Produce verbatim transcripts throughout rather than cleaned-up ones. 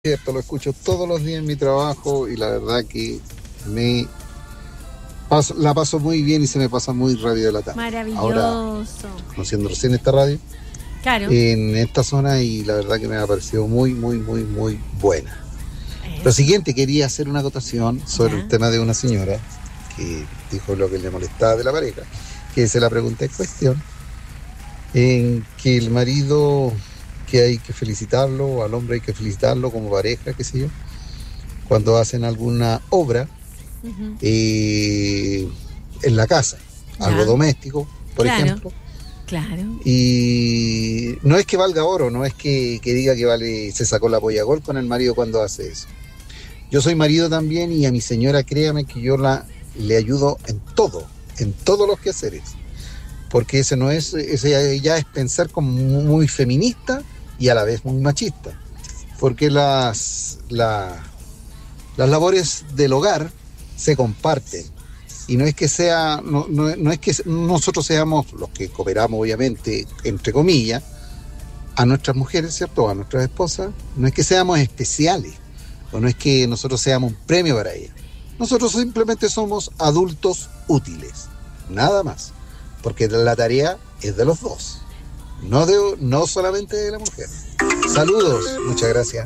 Cierto, lo escucho todos los días en mi trabajo y la verdad que me paso, la paso muy bien y se me pasa muy rápido la tarde. Maravilloso. Ahora, conociendo recién esta radio, claro. en esta zona, y la verdad que me ha parecido muy, muy, muy, muy buena. Eso. Lo siguiente, quería hacer una acotación sobre ¿Ya? el tema de una señora que dijo lo que le molestaba de la pareja, que se la pregunta en cuestión, en que el marido... que hay que felicitarlo, al hombre hay que felicitarlo como pareja, qué sé yo, cuando hacen alguna obra uh-huh. eh, en la casa, ya. algo doméstico, por claro, ejemplo. Claro. Y no es que valga oro, no es que, que diga que vale, se sacó la polla gol con el marido cuando hace eso. Yo soy marido también y a mi señora, créame que yo la le ayudo en todo, en todos los quehaceres. Porque ese no es, ese ya es pensar como muy feminista y a la vez muy machista, porque las, la, las labores del hogar se comparten y no es que sea, no, no, no es que nosotros seamos los que cooperamos, obviamente, entre comillas, a nuestras mujeres, ¿cierto? A nuestras esposas, no es que seamos especiales o no es que nosotros seamos un premio para ellas, nosotros simplemente somos adultos útiles, nada más, porque la tarea es de los dos. No, de, no solamente de la mujer. Saludos, muchas gracias.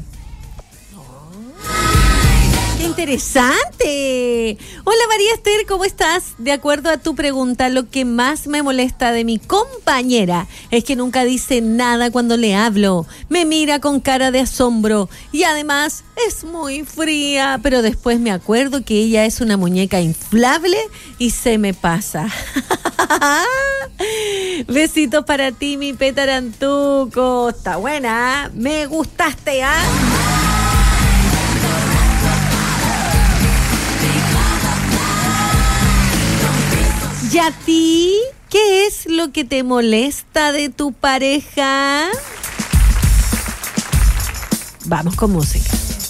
¡Qué interesante! Hola María Esther, ¿cómo estás? De acuerdo a tu pregunta, lo que más me molesta de mi compañera es que nunca dice nada cuando le hablo. Me mira con cara de asombro y además es muy fría, pero después me acuerdo que ella es una muñeca inflable y se me pasa. Besitos para ti, mi petarantuco. Está buena, ¿eh? Me gustaste, ¿ah? ¿eh? ¿Y a ti? ¿Qué es lo que te molesta de tu pareja? Vamos con música.